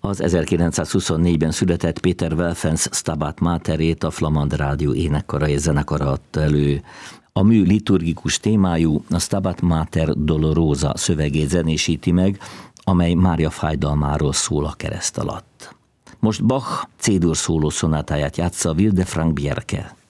Az 1924-ben született Péter Welfens Stabat Materét a Flamand Rádió énekkara és zenekara adta elő. A mű liturgikus témájú, a Stabat Mater Dolorosa szövegét zenésíti meg, amely Mária fájdalmáról szól a kereszt alatt. Most Bach C-dur szóló szonátáját játsza Wilde Frank Bjerke.